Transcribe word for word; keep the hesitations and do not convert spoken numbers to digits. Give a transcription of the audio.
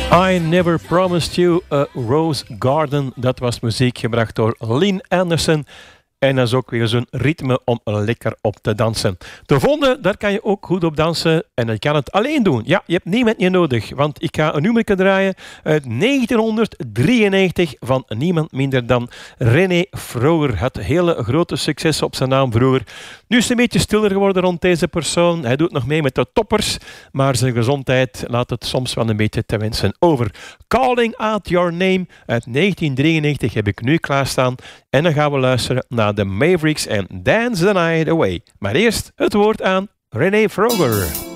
I Never Promised You a Rose Garden. Dat was muziek gebracht door Lynn Anderson. En dat is ook weer zo'n ritme om lekker op te dansen. De volgende, daar kan je ook goed op dansen. En je kan het alleen doen. Ja, je hebt niemand meer nodig. Want ik ga een nummer draaien uit negentien drieënnegentig van niemand minder dan René Vroger. Had hele grote succes op zijn naam vroeger. Nu is het een beetje stiller geworden rond deze persoon. Hij doet nog mee met de toppers. Maar zijn gezondheid laat het soms wel een beetje te wensen over. Calling Out Your Name uit negentien drieënnegentig heb ik nu klaarstaan. En dan gaan we luisteren naar de Mavericks en Dance the Night Away. Maar eerst het woord aan René Vroger.